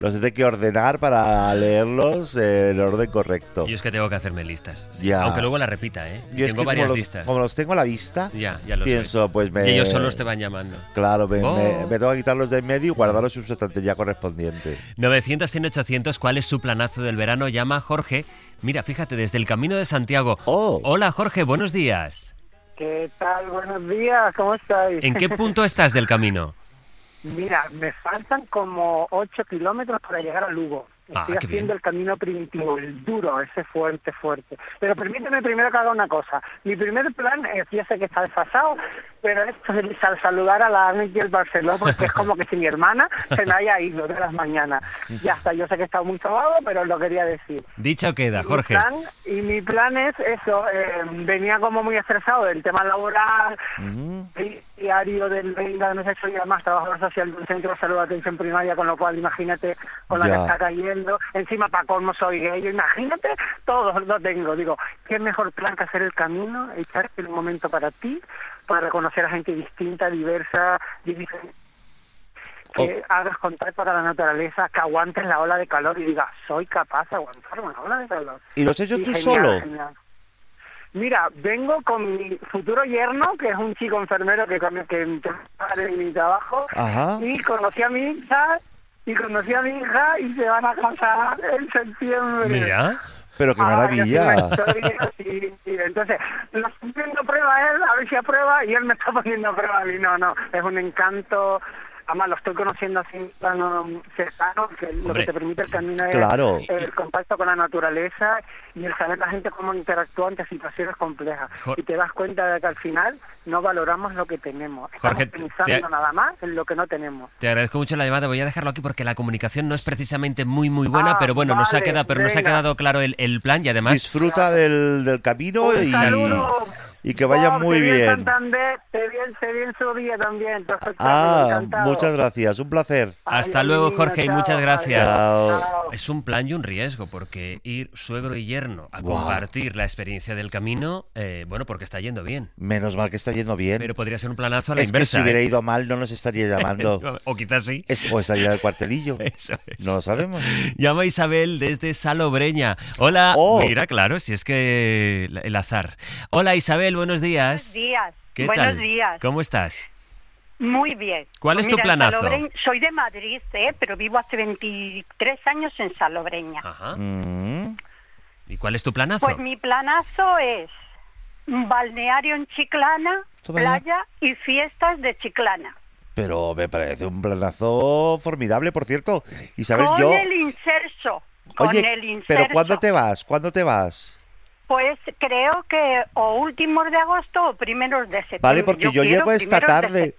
Los tengo que ordenar para leerlos en el orden correcto. Yo es que tengo que hacerme listas. Sí. Ya. Aunque luego la repita, ¿eh? Yo es Tengo que varias como listas. como los tengo a la vista, Ya los pienso, ves. pues me... Y ellos solos te van llamando. Claro, me Oh. tengo que quitarlos de en medio y guardarlos en su estantería correspondiente. 900-100-800, ¿cuál es su planazo del verano? Llama a Jorge. Mira, fíjate, desde el Camino de Santiago. Oh. Hola, Jorge, buenos días. ¿Qué tal? Buenos días, ¿cómo estáis? ¿En qué punto estás del camino? Mira, me faltan como 8 kilómetros para llegar a Lugo. Estoy qué bien. haciendo el camino primitivo, el duro, ese fuerte. Pero permíteme primero que haga una cosa. Mi primer plan es, ya sé que está desfasado, pero es saludar a la Ángel Barceló, porque es como que si mi hermana se me haya ido de las mañanas. Ya está, yo sé que he estado muy sobado, pero lo quería decir. Dicho queda, Jorge. Mi plan es eso, venía como muy estresado del tema laboral, el diario del Venga, no sé si y además trabajador social de un centro de salud de atención primaria, con lo cual imagínate con la que está cayendo, encima para colmo soy gay, imagínate, todo lo tengo, digo, qué mejor plan que hacer el camino, echarte un momento para ti, para reconocer a gente distinta, diversa, diferente. Que hagas contacto con la naturaleza, que aguantes la ola de calor y digas, soy capaz de aguantar una ola de calor. ¿Y lo has hecho tú genial, solo? Genial. Mira, vengo con mi futuro yerno, que es un chico enfermero que en mi trabajo, Ajá. y conocí a mi hija, y se van a casar en septiembre. Mira. Pero qué maravilla. Sí. Entonces, lo estoy poniendo a prueba él, a ver si aprueba, y él me está poniendo a prueba a mí. No, es un encanto. Además, lo estoy conociendo así tan cercano, que lo que te permite el camino es el contacto con la naturaleza y el saber la gente cómo interactúa ante situaciones complejas. Y te das cuenta de que al final no valoramos lo que tenemos. Estamos Jorge, pensando nada más en lo que no tenemos. Te agradezco mucho la llamada. Voy a dejarlo aquí porque la comunicación no es precisamente muy buena, pero bueno, nos ha quedado claro el plan y además... Disfruta del camino Un saludo. Y que vaya muy bien. Santander, te bien su día también. Muchas gracias, un placer. Hasta luego, Jorge, y muchas gracias. Chao. Es un plan y un riesgo, porque ir suegro y yerno a compartir la experiencia del camino, porque está yendo bien. Menos mal que está yendo bien. Pero podría ser un planazo a la inversa. inversa. Es que si hubiera ido mal no nos estaría llamando. O quizás sí. O estaría en el cuartelillo. Eso es. No lo sabemos. Llama Isabel desde Salobreña. Hola. Mira, claro, si es que el azar. Hola, Isabel, buenos días. Buenos días. ¿Qué Buenos tal? días. ¿Cómo estás? Muy bien. ¿Cuál es tu planazo? Soy de Madrid, pero vivo hace 23 años en Salobreña. Ajá. ¿Y cuál es tu planazo? Pues mi planazo es un balneario en Chiclana, playa y fiestas de Chiclana. Pero me parece un planazo formidable, por cierto. Isabel, con el inserso. Oye, pero ¿cuándo te vas? Pues creo que o últimos de agosto o primeros de septiembre. Vale, porque yo llego esta tarde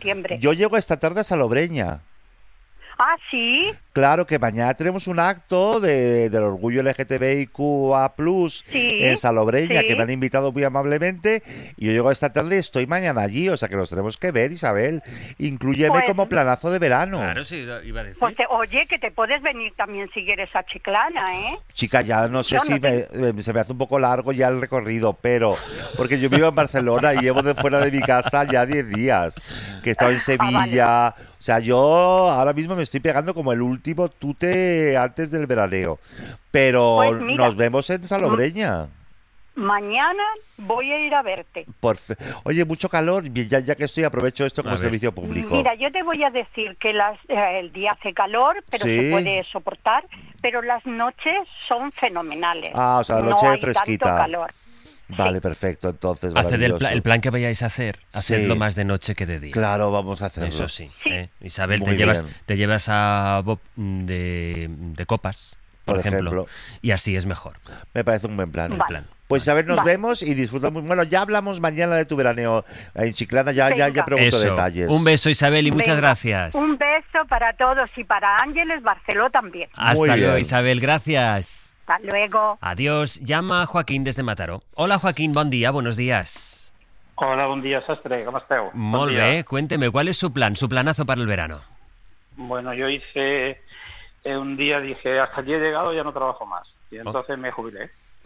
a Salobreña. Ah, ¿sí? Claro que mañana tenemos un acto del orgullo LGTBIQA+, en Salobreña, que me han invitado muy amablemente, y yo llego esta tarde y estoy mañana allí, o sea que nos tenemos que ver, Isabel. Inclúyeme como planazo de verano. Claro, sí, iba a decir. Pues oye, que te puedes venir también si quieres a Chiclana, ¿eh? Chica, ya no sé si se me hace un poco largo ya el recorrido, pero porque yo vivo en Barcelona y llevo fuera de mi casa ya 10 días, que he estado en Sevilla. Vale. O sea, yo ahora mismo me estoy pegando como el último tute antes del veraneo. Pero pues mira, nos vemos en Salobreña. Mañana voy a ir a verte. Oye, mucho calor, ya que estoy aprovecho esto como servicio público. Mira, yo te voy a decir que el día hace calor, pero se puede soportar, pero las noches son fenomenales. O sea, la noche no hay fresquita. Tanto calor. Vale, perfecto, entonces. Haced el plan que vayáis a hacer, hacedlo más de noche que de día. Claro, vamos a hacerlo. Eso sí. Isabel, te llevas a Bob de copas, por ejemplo, y así es mejor. Me parece un buen plan. Pues Isabel, nos vemos y disfrutamos. Bueno, ya hablamos mañana de tu veraneo en Chiclana, ya pregunto detalles. Un beso, Isabel, y muchas gracias. Un beso para todos y para Ángeles Barceló también. Hasta luego, Isabel, gracias. Hasta luego. Adiós. Llama Joaquín desde Mataró. Hola, Joaquín, buen día, buenos días. Hola, buen día, sastre, ¿cómo estás? Molt bé, cuénteme, ¿cuál es su planazo para el verano? Bueno, yo hice un día, dije, hasta allí he llegado, ya no trabajo más. Y entonces me jubilé.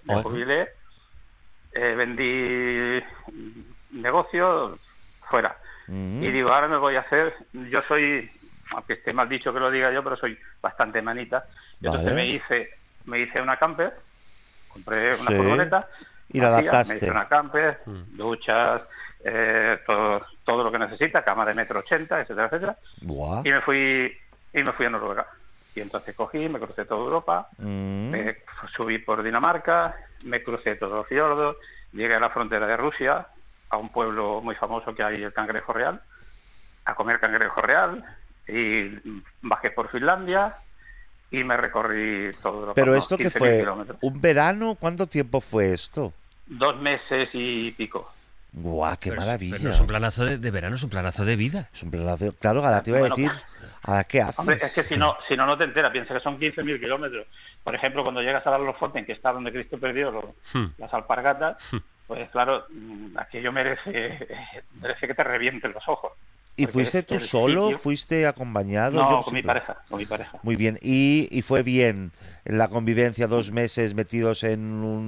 Vendí negocio fuera. Y digo, ahora me voy a hacer, yo soy aunque esté mal dicho que lo diga yo, pero soy bastante manita. Entonces me hice una camper, compré una furgoneta. Y la adaptaste. Me hice una camper, duchas, todo lo que necesita, cama de 1,80 m, etcétera, etcétera. Buah. Y me fui a Noruega. Y entonces me crucé toda Europa, subí por Dinamarca, me crucé todos los fiordos, llegué a la frontera de Rusia, a un pueblo muy famoso que hay, el Cangrejo Real, a comer cangrejo real, y bajé por Finlandia y me recorrí todo Europa. ¿Pero esto qué fue? Kilómetros. ¿Un verano? ¿Cuánto tiempo fue esto? 2 meses y pico. ¡Guau, qué maravilla! Pero no es un planazo de verano, es un planazo de vida. Es un planazo. Claro, ahora te iba a decir, ¿a qué haces? Hombre, es que si no te enteras, piensa que son 15.000 kilómetros. Por ejemplo, cuando llegas a la Lofoten, que está donde Cristo perdió las alpargatas, pues claro, aquello merece que te revienten los ojos. ¿Y fuiste tú solo? Sitio... ¿Fuiste acompañado? No, con mi pareja. Muy bien. ¿Y fue bien la convivencia 2 meses metidos en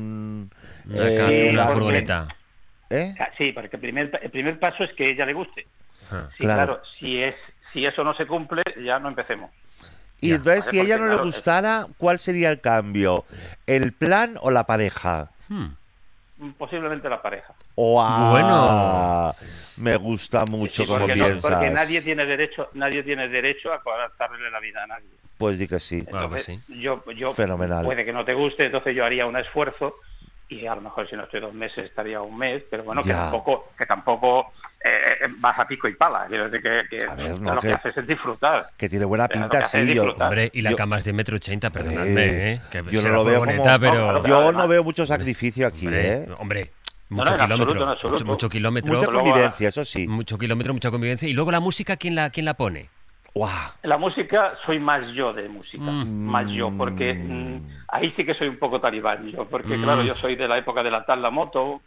una furgoneta? Sí, porque el primer paso es que ella le guste. Sí, claro. Si eso no se cumple, ya no empecemos. Y entonces, si a ella no le gustara, ¿cuál sería el cambio? ¿El plan o la pareja? Posiblemente la pareja. ¡Wow! Bueno, me gusta mucho como piensas. Porque nadie tiene derecho a coartarle la vida a nadie. Pues di que sí. Entonces, yo fenomenal. Puede que no te guste, entonces yo haría un esfuerzo y a lo mejor si no estoy 2 meses estaría 1 mes, pero bueno, que tampoco vas a pico y pala. Quiero decir que lo que haces es disfrutar. Que tiene buena pinta, sí. Hombre, y la cama es de 1,80 m, perdonadme, que yo no lo veo como... pero... Yo no veo mucho sacrificio aquí, Hombre, mucho kilómetro. Mucho kilómetro. Mucha convivencia, eso sí. Mucho kilómetro, mucha convivencia. Y luego la música, ¿quién la pone? Wow. La música, soy más yo de música, más yo, porque ahí sí que soy un poco talibán yo, porque claro, yo soy de la época de la tabla moto,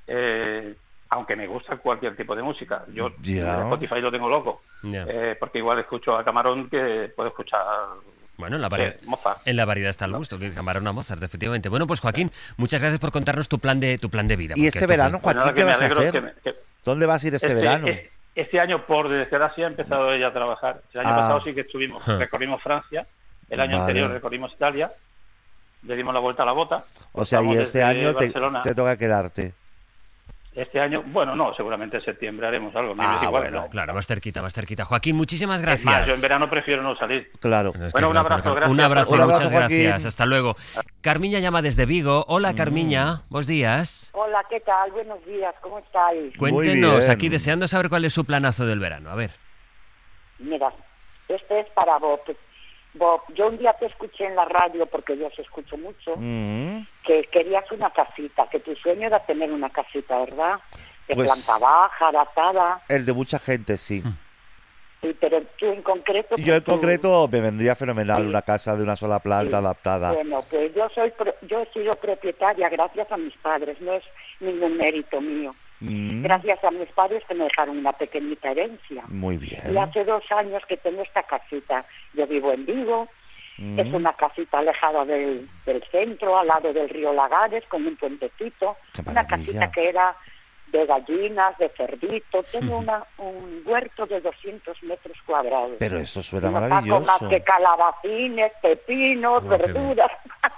aunque me gusta cualquier tipo de música. Yo Spotify lo tengo loco, porque igual escucho a Camarón que puedo escuchar... Bueno, en la variedad está el gusto, que Camarón a Mozart, efectivamente. Bueno, pues Joaquín, muchas gracias por contarnos tu plan de vida. ¿Y este verano, Joaquín, qué vas a hacer? ¿Dónde vas a ir este verano? Este año, por desgracia, ha empezado ella a trabajar. El año pasado sí que recorrimos Francia, el año anterior recorrimos Italia, le dimos la vuelta a la bota. O sea, y este año te toca quedarte. Este año, bueno, no, seguramente en septiembre haremos algo. Bueno, claro, más cerquita. Joaquín, muchísimas gracias. Es más, yo en verano prefiero no salir. Claro. Bueno, un abrazo, gracias. Un abrazo, muchas Joaquín. gracias. Hasta luego. Carmiña llama desde Vigo. Hola, Carmiña, buenos días. Hola, ¿qué tal? Buenos días, ¿cómo estáis? Cuéntenos, aquí deseando saber cuál es su planazo del verano. A ver. Mira, este es para Bob. Bob, yo un día te escuché en la radio, porque yo os escucho mucho, que querías una casita, que tu sueño era tener una casita, ¿verdad? De planta baja, adaptada. El de mucha gente, sí. Sí, pero tú en concreto... Yo en concreto me vendría fenomenal una casa de una sola planta adaptada. Bueno, pues yo he sido propietaria gracias a mis padres, no es ningún mérito mío. Gracias a mis padres que me dejaron una pequeñita herencia. Muy bien. Y hace 2 años que tengo esta casita. Yo vivo en Vigo, es una casita alejada del centro, al lado del río Lagares, con un puentecito. Una casita que era de gallinas, de cerdito. Tengo un huerto de 200 metros cuadrados. Pero esto suena maravilloso. No saco más que calabacines, pepinos, verduras.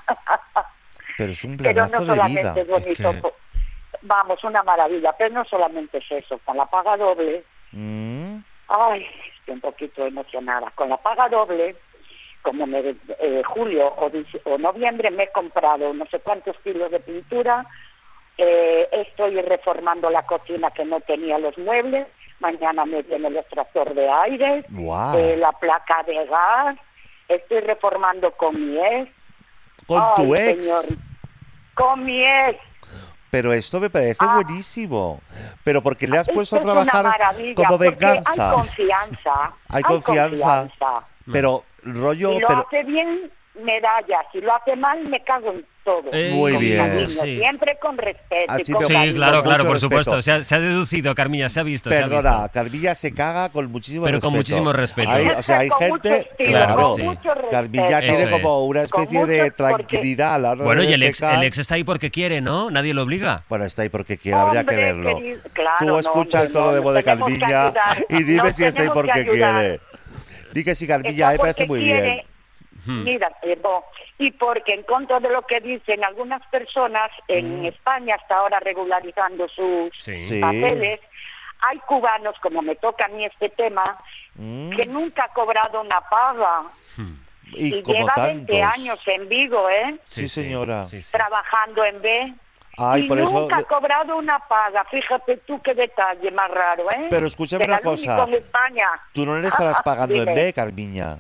Pero es un planazo de vida. Es bonito. Vamos, una maravilla, pero no solamente es eso, con la paga doble, ay, estoy un poquito emocionada, con la paga doble, como julio o noviembre me he comprado no sé cuántos kilos de pintura, estoy reformando la cocina que no tenía los muebles, mañana me viene el extractor de aire, la placa de gas, estoy reformando con mi ex. ¿Con tu ex? Señor, con mi ex. Pero esto me parece buenísimo. Pero porque le has puesto a trabajar como venganza. Hay confianza. Pero rollo... Si lo hace bien, medalla. Si lo hace mal, me cago en todo. Muy bien. Siempre con respeto. Así claro, por supuesto. Se ha deducido, Carmilla, se ha visto. Perdona, Carmilla se caga con muchísimo respeto. Pero con muchísimo respeto. Hay gente... Claro, Carmilla tiene como una especie de tranquilidad a la hora Bueno, de y el ex está ahí porque quiere, ¿no? Nadie lo obliga. Bueno, está ahí porque quiere, habría que verlo. Tú escucha el tono de voz de Carmilla y dime si está ahí porque quiere. Di que sí, Carmilla, me parece muy bien. Mira, y porque en contra de lo que dicen algunas personas, en España hasta ahora regularizando sus papeles, hay cubanos, como me toca a mí este tema, que nunca ha cobrado una paga. Y lleva 20 años en Vigo, ¿eh? Sí, señora. Trabajando en B. Ay, y por nunca eso... ha cobrado una paga. Fíjate tú qué detalle más raro, ¿eh? Pero escúchame una cosa. En España. Tú no le estarás pagando en B, Carmiña.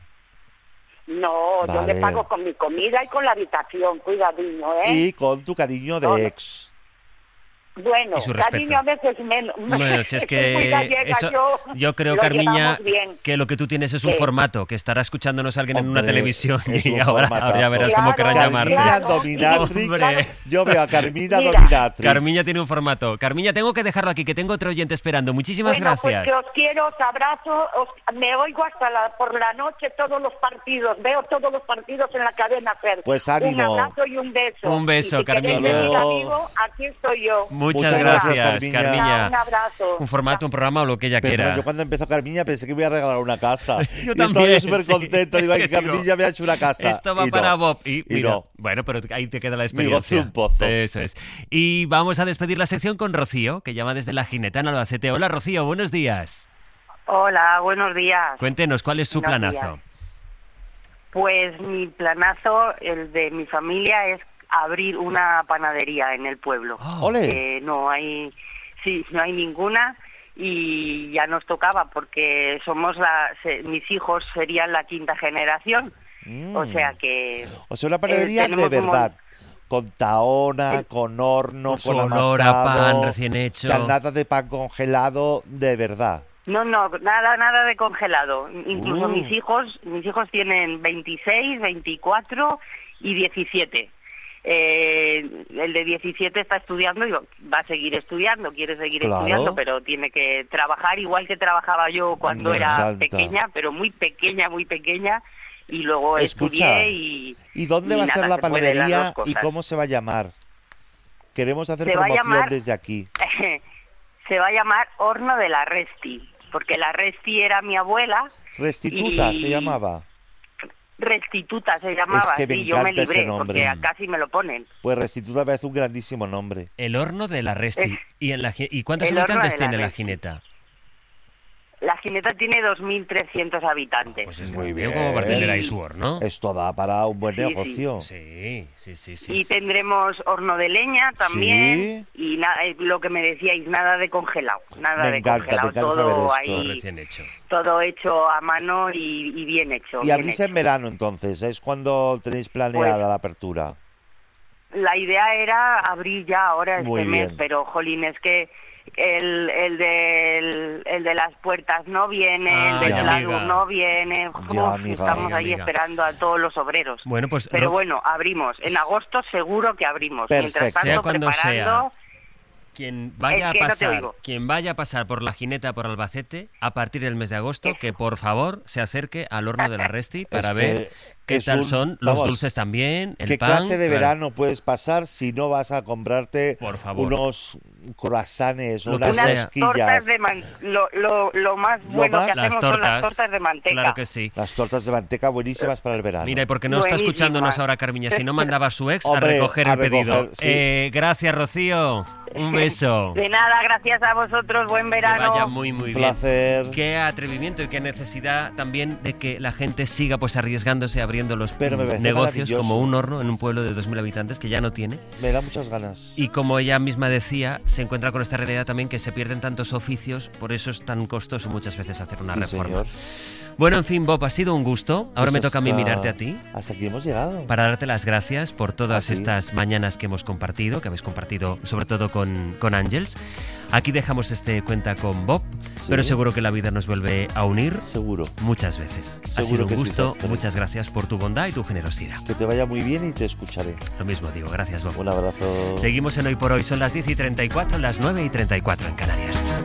No, yo le pago con mi comida y con la habitación, cuidadinho, ¿eh? Y con tu cariño de ex. Bueno, cariño a veces menos. Bueno, si es que eso, yo creo, Carmiña, que lo que tú tienes es un formato, que estará escuchándonos alguien en una televisión y ahora ya verás cómo querrán llamarte. Carmiña Dominatrix. Yo veo a Carmiña Dominatrix. Carmiña tiene un formato. Carmiña, tengo que dejarlo aquí, que tengo otro oyente esperando. Muchísimas gracias. Pues os quiero, os abrazo, me oigo hasta por la noche todos los partidos, veo todos los partidos en la cadena SER. Pues ánimo. Un abrazo y un beso. Un beso, si Carmiña. Aquí estoy yo. Muchas gracias, Carmiña. Un abrazo. Un formato, un programa o lo que ella quiera. Yo cuando empezó Carmiña pensé que me iba a regalar una casa. Yo también. Estaba súper contento. Digo, ay, Carmiña me ha hecho una casa. Esto va para Bob. Y mira, no. Bueno, pero ahí te queda la experiencia. Un pozo. Eso es. Y vamos a despedir la sección con Rocío, que llama desde La Gineta en Albacete. Hola, Rocío, buenos días. Hola, buenos días. Cuéntenos, ¿cuál es su planazo? Pues mi planazo, el de mi familia, es abrir una panadería en el pueblo. ¡Ole! No hay ninguna y ya nos tocaba porque somos mis hijos serían la quinta generación. O sea que... O sea, una panadería de verdad. Con tahona, con horno, con olor amasado, a pan recién hecho. O sea, nada de pan congelado, de verdad. No, nada de congelado. Incluso mis hijos tienen 26, 24 y 17. El de 17 está estudiando y va a seguir estudiando, quiere seguir estudiando, pero tiene que trabajar igual que trabajaba yo cuando era pequeña, pero muy pequeña, y luego estudié ¿Y dónde va a ser la panadería y cómo se va a llamar? Queremos hacer promoción desde aquí. Se va a llamar Horno de la Resti, porque la Resti era mi abuela. Restituta se llamaba. Restituta se llamaba, es que me sí, yo me libré, ese nombre. porque casi me lo ponen. Pues Restituta me parece un grandísimo nombre. El Horno de la Resti. ¿Y cuántos habitantes tiene La Gineta? La Gineta tiene 2.300 habitantes. Pues es muy bien. Como Barcelera y su horno. Esto da para un buen negocio. Sí. Y tendremos horno de leña también. Y lo que me decíais, nada de congelado. Me encanta todo saber esto. Ahí, recién hecho. Todo hecho a mano y bien hecho. Y abrís en verano entonces, ¿es cuando tenéis planeada la apertura? La idea era abrir ya ahora este mes, pero jolín, es que el de las puertas no viene, el del lado no viene. Estamos ahí esperando a todos los obreros. Bueno, pues pero bueno, abrimos. En agosto seguro que abrimos. Perfecto. Mientras tanto, sea cuando preparando... sea. Quien vaya a pasar por La Gineta, por Albacete, a partir del mes de agosto, que por favor se acerque al Horno de la Resti para ver qué tal son los dulces también, el ¿Qué pan? clase de verano puedes pasar si no vas a comprarte unos croissants o unas rosquillas? Lo más bueno que hacemos son las tortas de manteca. Claro que sí. Las tortas de manteca buenísimas para el verano. Mira, y porque no está escuchándonos ahora Carmiña, si no mandaba a su ex a recoger el pedido. Sí. Gracias, Rocío. Un beso. De nada, gracias a vosotros, buen verano. Que vaya muy bien. Placer. Qué atrevimiento y qué necesidad también de que la gente siga pues arriesgándose, abriendo los negocios como un horno en un pueblo de 2.000 habitantes que ya no tiene. Me da muchas ganas. Y como ella misma decía, se encuentra con esta realidad también que se pierden tantos oficios, por eso es tan costoso muchas veces hacer una reforma. Señor. Bueno, en fin, Bob, ha sido un gusto. Ahora pues me toca a mí mirarte a ti. Hasta aquí hemos llegado. Para darte las gracias por todas estas mañanas que hemos compartido, que habéis compartido sobre todo con Ángels. Aquí dejamos este cuenta con Bob, pero seguro que la vida nos vuelve a unir. Seguro. Muchas veces. Seguro ha sido un gusto. Muchas gracias por tu bondad y tu generosidad. Que te vaya muy bien y te escucharé. Lo mismo digo. Gracias, Bob. Un abrazo. Seguimos en Hoy por Hoy. Son las 10:34, las 9:34 en Canarias.